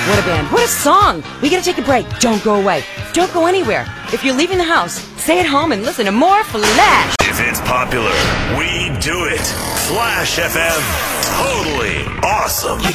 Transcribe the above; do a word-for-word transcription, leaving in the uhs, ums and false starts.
What a band. What a song. We gotta take a break. Don't go away. Don't go anywhere. If you're leaving the house, stay at home and listen to more Flash. If it's popular, we do it. Flash F M. Totally awesome.